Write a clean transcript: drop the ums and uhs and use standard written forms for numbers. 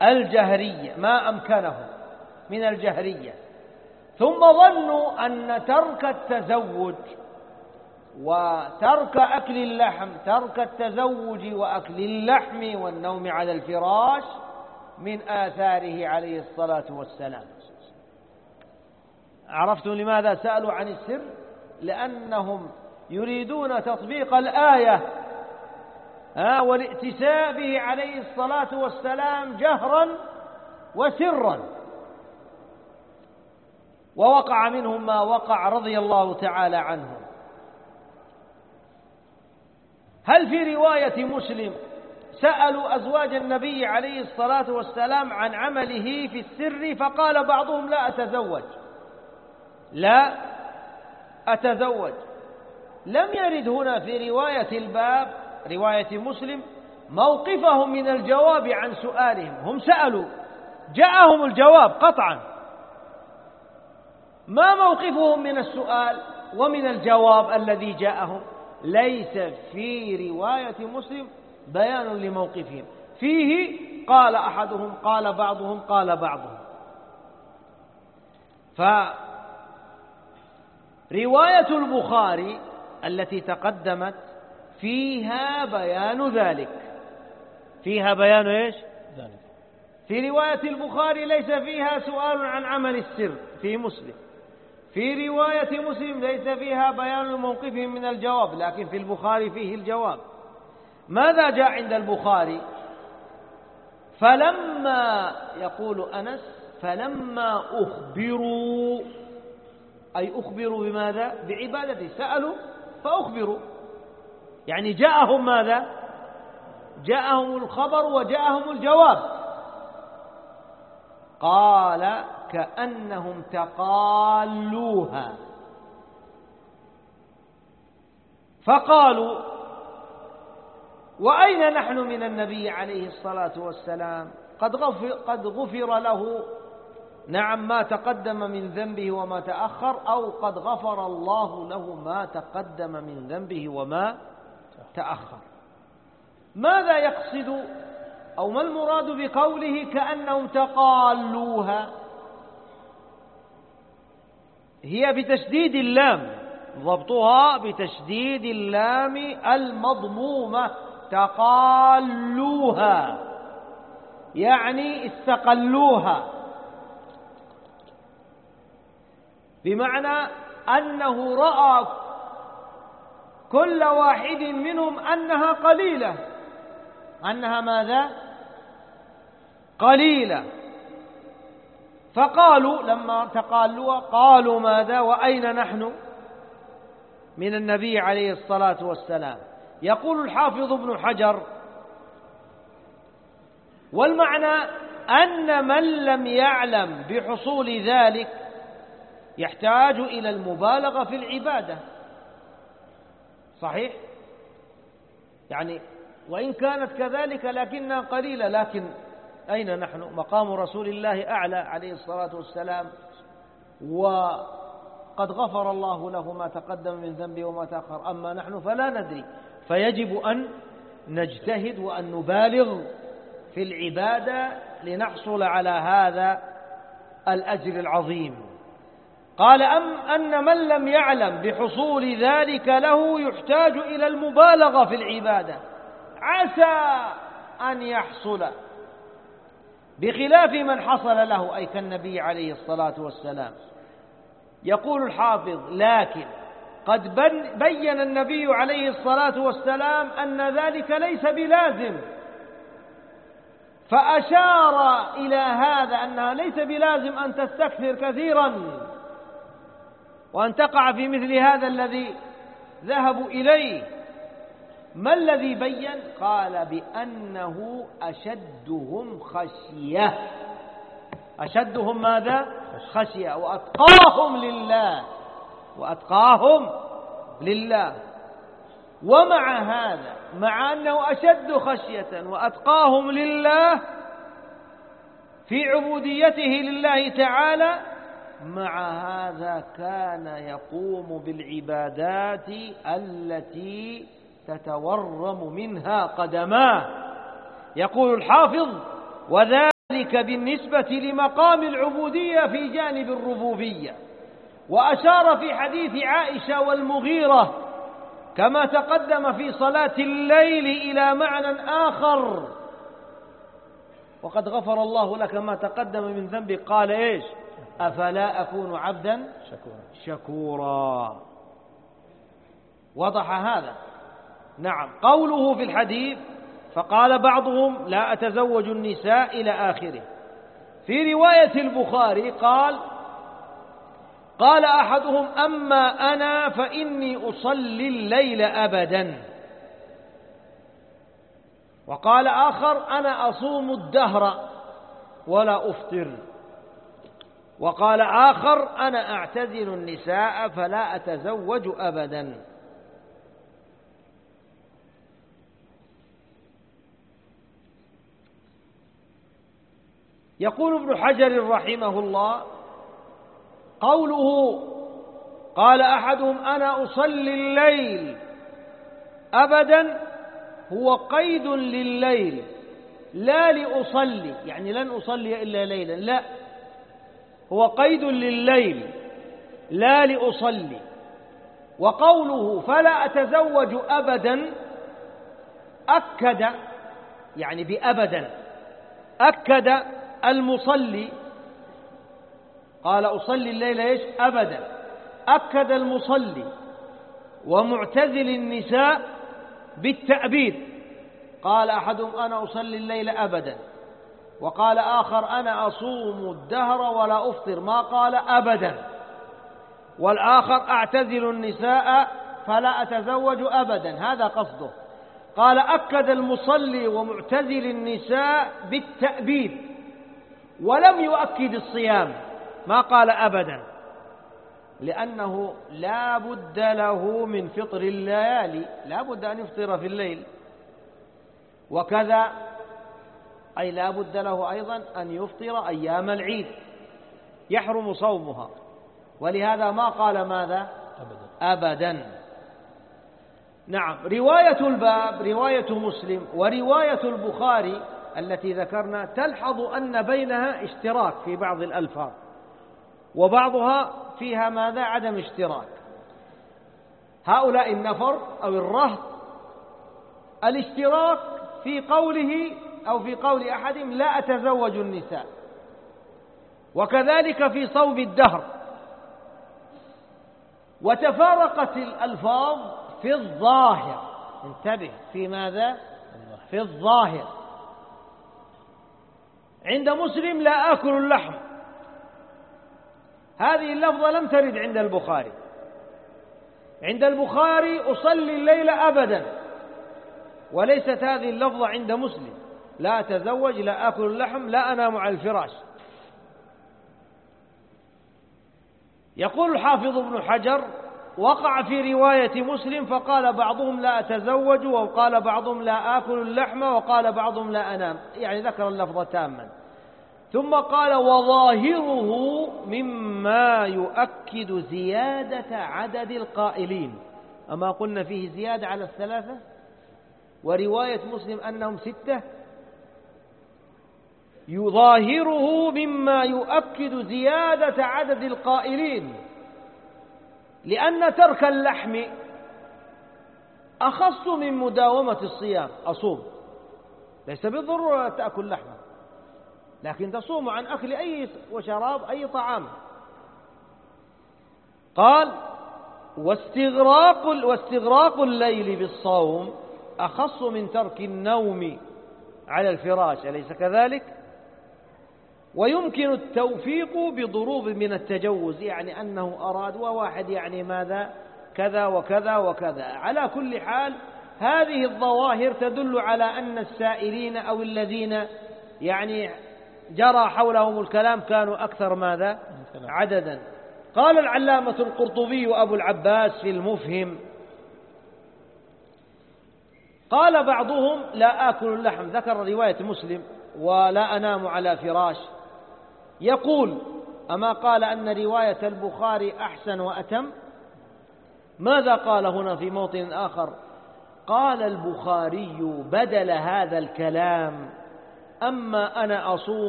الجهرية ما أمكنهم من الجهرية، ثم ظنوا أن ترك التزوج وترك أكل اللحم، ترك التزوج وأكل اللحم والنوم على الفراش من آثاره عليه الصلاة والسلام. عرفتم لماذا سألوا عن السر؟ لأنهم يريدون تطبيق الآية والائتساء به عليه الصلاة والسلام جهرا وسرا، ووقع منهم ما وقع رضي الله تعالى عنهم. هل في رواية مسلم سألوا أزواج النبي عليه الصلاة والسلام عن عمله في السر فقال بعضهم لا أتزوج؟ لم يرد هنا في رواية الباب رواية مسلم موقفهم من الجواب عن سؤالهم. هم سألوا جاءهم الجواب قطعا، ما موقفهم من السؤال ومن الجواب الذي جاءهم؟ ليس في رواية مسلم بيان لموقفهم، فيه قال أحدهم قال بعضهم قال بعضهم. فرواية البخاري التي تقدمت فيها بيان ذلك، فيها بيان إيش؟ ذلك. في رواية البخاري ليس فيها سؤال عن عمل السر في مسلم، في رواية مسلم ليس فيها بيان موقفهم من الجواب، لكن في البخاري فيه الجواب. ماذا جاء عند البخاري؟ فلما يقول أنس فلما أخبروا، أي أخبروا بماذا؟ بعبادته، سألوا فأخبروا، يعني جاءهم ماذا؟ جاءهم الخبر وجاءهم الجواب. قال كأنهم تقالوها، فقالوا وأين نحن من النبي عليه الصلاة والسلام؟ قد غفر له نعم ما تقدم من ذنبه وما تأخر، أو قد غفر الله له ما تقدم من ذنبه وما تأخر. ماذا يقصد أو ما المراد بقوله كأنهم تقالوها؟ هي بتشديد اللام، ضبطها بتشديد اللام المضمومة، تقالوها يعني استقلوها، بمعنى أنه رأى كل واحد منهم أنها قليلة، أنها ماذا؟ قليلة. فقالوا لما تقالوا قالوا ماذا؟ وأين نحن من النبي عليه الصلاة والسلام؟ يقول الحافظ ابن حجر والمعنى أن من لم يعلم بحصول ذلك يحتاج إلى المبالغة في العبادة. صحيح؟ يعني وإن كانت كذلك لكنها قليلة، لكن أين نحن؟ مقام رسول الله أعلى عليه الصلاة والسلام، وقد غفر الله له ما تقدم من ذنبه وما تأخر، أما نحن فلا ندري، فيجب أن نجتهد وأن نبالغ في العبادة لنحصل على هذا الأجر العظيم. قال أن من لم يعلم بحصول ذلك له يحتاج إلى المبالغة في العبادة، عسى أن يحصل، بخلاف من حصل له أي كالنبي عليه الصلاة والسلام. يقول الحافظ لكن قد بين النبي عليه الصلاة والسلام أن ذلك ليس بلازم، فأشار إلى هذا أنها ليس بلازم أن تستكثر كثيرا وأن تقع في مثل هذا الذي ذهبوا إليه. ما الذي بين؟ قال بأنه أشدهم خشية. أشدهم ماذا؟ خشية. وأتقاهم لله، وأتقاهم لله. ومع هذا، مع أنه أشد خشية وأتقاهم لله في عبوديته لله تعالى، مع هذا كان يقوم بالعبادات التي تتورم منها قدماه. يقول الحافظ وذلك ذلك بالنسبة لمقام العبودية في جانب الربوبية، وأشار في حديث عائشة والمغيرة كما تقدم في صلاة الليل إلى معنى آخر: وقد غفر الله لك ما تقدم من ذنبك، قال إيش؟ أفلا أكون عبدا شكورا. وضح هذا. نعم. قوله في الحديث: فقال بعضهم لا أتزوج النساء إلى آخره. في رواية البخاري قال أحدهم: أما أنا فإني أصلي الليل أبدا. وقال آخر: أنا أصوم الدهر ولا أفطر. وقال آخر: أنا أعتزل النساء فلا أتزوج أبدا. يقول ابن حجر رحمه الله: قوله قال أحدهم أنا أصلي الليل أبدا هو قيد لليل، لا لأصلي، يعني لن أصلي إلا ليلا، لا، هو قيد لليل لا لأصلي. وقوله فلا أتزوج أبدا أكد، يعني بأبدا أكد المصلي، قال أصلي الليل إيش؟ أبدا. أكد المصلي ومعتزل النساء بالتأبيد. قال أحدهم أنا أصلي الليل أبدا، وقال آخر أنا أصوم الدهر ولا أفطر، ما قال أبدا. والآخر أعتزل النساء فلا أتزوج أبدا، هذا قصده. قال أكد المصلي ومعتزل النساء بالتأبيد، ولم يؤكد الصيام، ما قال أبدا، لأنه لا بد له من فطر الليالي، لا بد أن يفطر في الليل. وكذا أي لا بد له أيضا أن يفطر أيام العيد، يحرم صومها، ولهذا ما قال ماذا؟ أبدا. نعم. رواية الباب رواية مسلم ورواية البخاري التي ذكرنا تلحظ أن بينها اشتراك في بعض الألفاظ، وبعضها فيها ماذا؟ عدم اشتراك. هؤلاء النفر أو الرهط الاشتراك في قوله أو في قول أحدهم لا أتزوج النساء، وكذلك في صوم الدهر. وتفارقت الألفاظ في الظاهر، انتبه، في ماذا؟ في الظاهر. عند مسلم لا آكل اللحم، هذه اللفظة لم ترد عند البخاري. عند البخاري أصلي الليل أبدا، وليست هذه اللفظة عند مسلم. لا أتزوج، لا آكل اللحم، لا أنام على الفراش. يقول الحافظ ابن حجر وقع في رواية مسلم فقال بعضهم لا أتزوج، وقال بعضهم لا آكل اللحم، وقال بعضهم لا أنام، يعني ذكر اللفظ تاما. ثم قال وظاهره مما يؤكد زيادة عدد القائلين، أما قلنا فيه زيادة على الثلاثة، ورواية مسلم أنهم 6. يظاهره مما يؤكد زيادة عدد القائلين، لأن ترك اللحم أخص من مداومة الصيام. أصوم، ليس بالضرورة تأكل لحمة، لكن تصوم عن أكل أي وشراب أي طعام. قال واستغراق الليل بالصوم أخص من ترك النوم على الفراش، أليس كذلك؟ ويمكن التوفيق بضروب من التجوز، يعني أنه أراد وواحد يعني ماذا؟ كذا وكذا وكذا. على كل حال هذه الظواهر تدل على أن السائلين أو الذين يعني جرى حولهم الكلام كانوا أكثر ماذا؟ عددا. قال العلامة القرطبي أبو العباس في المفهم قال بعضهم لا آكل اللحم، ذكر رواية مسلم ولا أنام على فراش. يقول أما قال أن رواية البخاري أحسن وأتم؟ ماذا قال هنا في موطن آخر؟ قال البخاري بدل هذا الكلام أما أنا أصوم